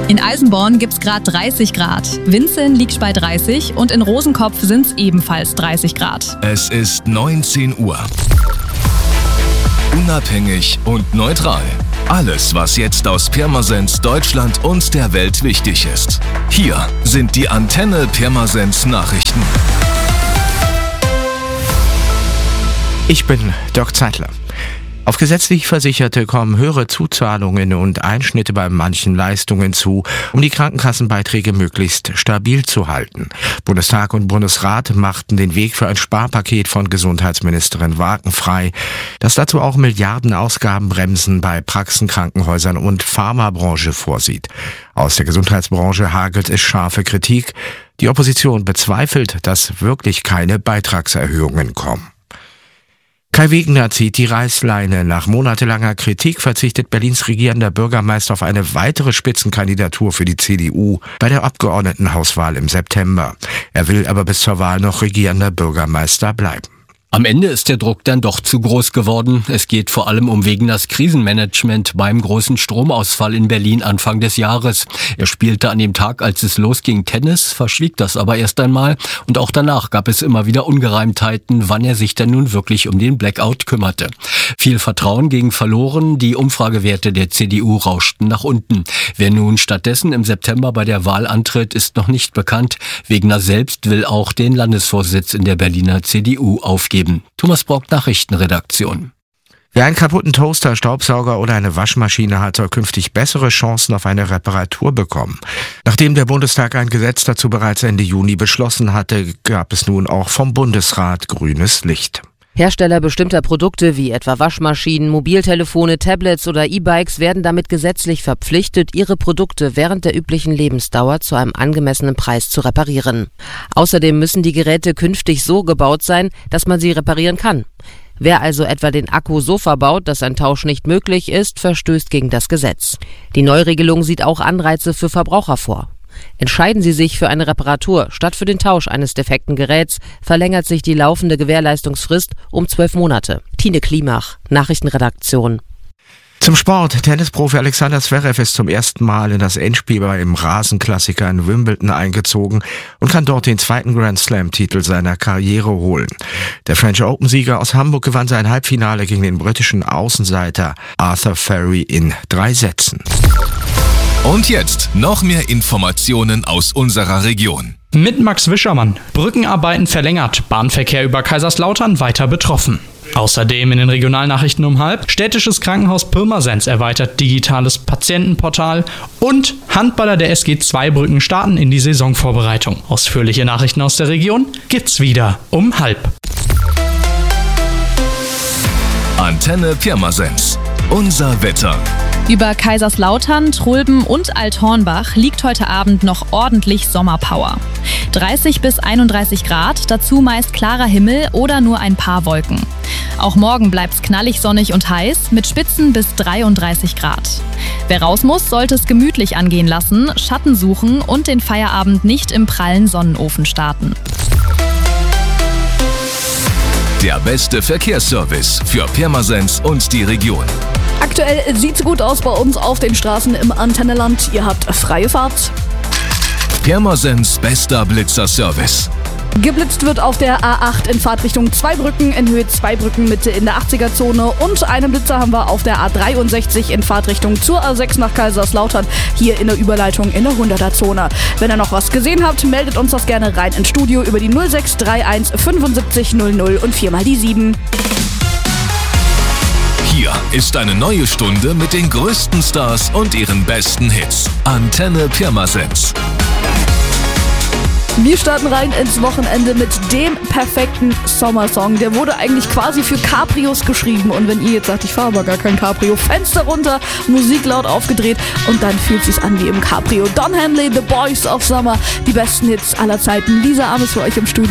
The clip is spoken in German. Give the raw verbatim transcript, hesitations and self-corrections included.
In Eisenborn gibt's gerade dreißig Grad. Winzeln liegt bei dreißig und in Rosenkopf sind's ebenfalls dreißig Grad. Es ist neunzehn Uhr. Unabhängig und neutral. Alles, was jetzt aus Pirmasens, Deutschland und der Welt wichtig ist. Hier sind die Antenne Pirmasens Nachrichten. Ich bin Dirk Zeitler. Auf gesetzlich Versicherte kommen höhere Zuzahlungen und Einschnitte bei manchen Leistungen zu, um die Krankenkassenbeiträge möglichst stabil zu halten. Bundestag und Bundesrat machten den Weg für ein Sparpaket von Gesundheitsministerin Wagen frei, das dazu auch Milliardenausgabenbremsen bei Praxen, Krankenhäusern und Pharmabranche vorsieht. Aus der Gesundheitsbranche hagelt es scharfe Kritik. Die Opposition bezweifelt, dass wirklich keine Beitragserhöhungen kommen. Kai Wegner zieht die Reißleine. Nach monatelanger Kritik verzichtet Berlins regierender Bürgermeister auf eine weitere Spitzenkandidatur für die C D U bei der Abgeordnetenhauswahl im September. Er will aber bis zur Wahl noch regierender Bürgermeister bleiben. Am Ende ist der Druck dann doch zu groß geworden. Es geht vor allem um Wegners Krisenmanagement beim großen Stromausfall in Berlin Anfang des Jahres. Er spielte an dem Tag, als es losging, Tennis, verschwieg das aber erst einmal. Und auch danach gab es immer wieder Ungereimtheiten, wann er sich denn nun wirklich um den Blackout kümmerte. Viel Vertrauen ging verloren, die Umfragewerte der C D U rauschten nach unten. Wer nun stattdessen im September bei der Wahl antritt, ist noch nicht bekannt. Wegner selbst will auch den Landesvorsitz in der Berliner C D U aufgeben. Thomas Brock, Nachrichtenredaktion. Wer einen kaputten Toaster, Staubsauger oder eine Waschmaschine hat, soll künftig bessere Chancen auf eine Reparatur bekommen. Nachdem der Bundestag ein Gesetz dazu bereits Ende Juni beschlossen hatte, gab es nun auch vom Bundesrat grünes Licht. Hersteller bestimmter Produkte wie etwa Waschmaschinen, Mobiltelefone, Tablets oder E-Bikes werden damit gesetzlich verpflichtet, ihre Produkte während der üblichen Lebensdauer zu einem angemessenen Preis zu reparieren. Außerdem müssen die Geräte künftig so gebaut sein, dass man sie reparieren kann. Wer also etwa den Akku so verbaut, dass ein Tausch nicht möglich ist, verstößt gegen das Gesetz. Die Neuregelung sieht auch Anreize für Verbraucher vor. Entscheiden Sie sich für eine Reparatur statt für den Tausch eines defekten Geräts, verlängert sich die laufende Gewährleistungsfrist um zwölf Monate. Tine Klimach, Nachrichtenredaktion. Zum Sport. Tennisprofi Alexander Zverev ist zum ersten Mal in das Endspiel beim Rasenklassiker in Wimbledon eingezogen und kann dort den zweiten Grand-Slam-Titel seiner Karriere holen. Der French Open-Sieger aus Hamburg gewann sein Halbfinale gegen den britischen Außenseiter Arthur Ferry in drei Sätzen. Und jetzt noch mehr Informationen aus unserer Region. Mit Max Wischermann. Brückenarbeiten verlängert, Bahnverkehr über Kaiserslautern weiter betroffen. Außerdem in den Regionalnachrichten um halb, städtisches Krankenhaus Pirmasens erweitert digitales Patientenportal und Handballer der S G Zweibrücken starten in die Saisonvorbereitung. Ausführliche Nachrichten aus der Region gibt's wieder um halb. Antenne Pirmasens. Unser Wetter. Über Kaiserslautern, Trulben und Althornbach liegt heute Abend noch ordentlich Sommerpower. dreißig bis einunddreißig Grad, dazu meist klarer Himmel oder nur ein paar Wolken. Auch morgen bleibt's knallig sonnig und heiß mit Spitzen bis dreiunddreißig Grad. Wer raus muss, sollte es gemütlich angehen lassen, Schatten suchen und den Feierabend nicht im prallen Sonnenofen starten. Der beste Verkehrsservice für Pirmasens und die Region. Aktuell sieht's gut aus bei uns auf den Straßen im Antenneland. Ihr habt freie Fahrt. Pirmasens bester Blitzerservice. Geblitzt wird auf der A acht in Fahrtrichtung Zweibrücken, in Höhe Zweibrücken Mitte in der achtziger-Zone. Und einen Blitzer haben wir auf der A dreiundsechzig in Fahrtrichtung zur A sechs nach Kaiserslautern, hier in der Überleitung in der hunderter-Zone. Wenn ihr noch was gesehen habt, meldet uns das gerne rein ins Studio über die null sechs drei eins fünfundsiebzig null null und viermal die sieben. Hier ist eine neue Stunde mit den größten Stars und ihren besten Hits. Antenne Pirmasens. Wir starten rein ins Wochenende mit dem perfekten Sommersong. Der wurde eigentlich quasi für Cabrios geschrieben. Und wenn ihr jetzt sagt, ich fahre aber gar kein Cabrio, Fenster runter, Musik laut aufgedreht und dann fühlt sich's an wie im Cabrio. Don Henley, The Boys of Summer, die besten Hits aller Zeiten. Lisa Ames für euch im Studio.